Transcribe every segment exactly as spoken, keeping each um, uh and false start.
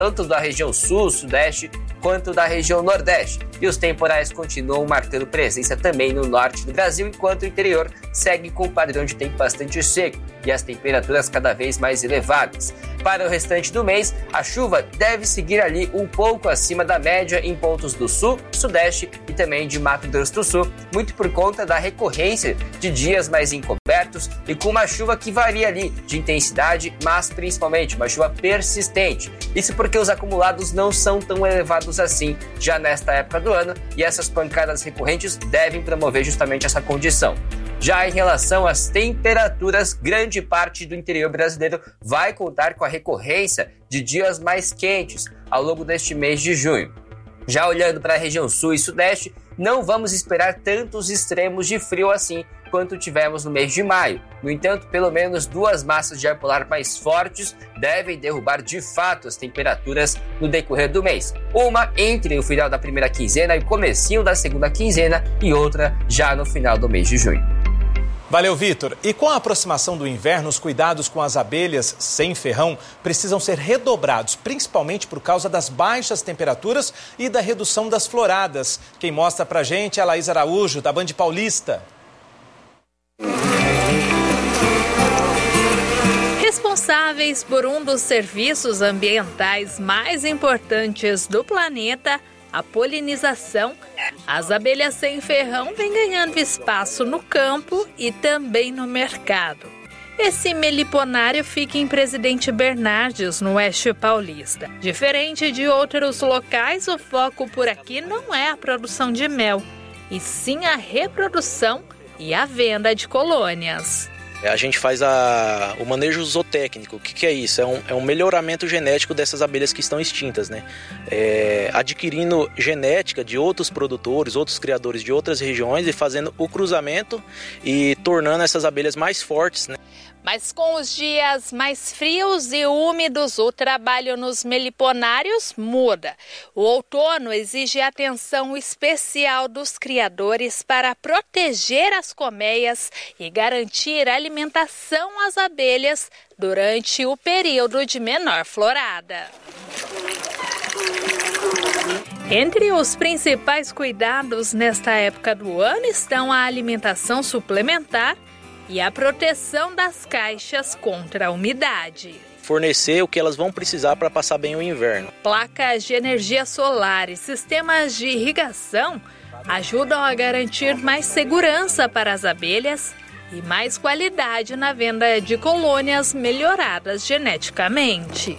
tanto da região sul, sudeste, quanto da região nordeste. E os temporais continuam marcando presença também no norte do Brasil, enquanto o interior segue com um padrão de tempo bastante seco e as temperaturas cada vez mais elevadas. Para o restante do mês, a chuva deve seguir ali um pouco acima da média em pontos do sul, sudeste e também de Mato Grosso do Sul, muito por conta da recorrência de dias mais encobertos e com uma chuva que varia ali de intensidade, mas principalmente uma chuva persistente. Isso porque os acumulados não são tão elevados assim já nesta época do ano e essas pancadas recorrentes devem promover justamente essa condição. Já em relação às temperaturas, grande parte do interior brasileiro vai contar com a recorrência de dias mais quentes ao longo deste mês de junho. Já olhando para a região sul e sudeste, não vamos esperar tantos extremos de frio assim quanto tivemos no mês de maio. No entanto, pelo menos duas massas de ar polar mais fortes devem derrubar de fato as temperaturas no decorrer do mês. Uma entre o final da primeira quinzena e o comecinho da segunda quinzena e outra já no final do mês de junho. Valeu, Vitor. E com a aproximação do inverno, os cuidados com as abelhas sem ferrão precisam ser redobrados, principalmente por causa das baixas temperaturas e da redução das floradas. Quem mostra pra gente é a Laís Araújo, da Band Paulista. Responsáveis por um dos serviços ambientais mais importantes do planeta, a polinização, as abelhas sem ferrão vêm ganhando espaço no campo e também no mercado. Esse meliponário fica em Presidente Bernardes, no Oeste Paulista. Diferente de outros locais, o foco por aqui não é a produção de mel, e sim a reprodução e a venda de colônias. A gente faz a, o manejo zootécnico. O que, que é isso? É um, é um melhoramento genético dessas abelhas que estão extintas, né? É, adquirindo genética de outros produtores, outros criadores de outras regiões e fazendo o cruzamento e tornando essas abelhas mais fortes, né? Mas com os dias mais frios e úmidos, o trabalho nos meliponários muda. O outono exige atenção especial dos criadores para proteger as colmeias e garantir a alimentação às abelhas durante o período de menor florada. Entre os principais cuidados nesta época do ano estão a alimentação suplementar e a proteção das caixas contra a umidade. Fornecer o que elas vão precisar para passar bem o inverno. Placas de energia solar e sistemas de irrigação ajudam a garantir mais segurança para as abelhas e mais qualidade na venda de colônias melhoradas geneticamente.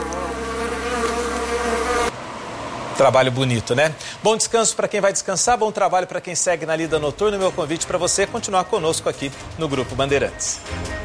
Trabalho bonito, né? Bom descanso para quem vai descansar, bom trabalho para quem segue na lida noturna. Meu convite para você é continuar conosco aqui no Grupo Bandeirantes.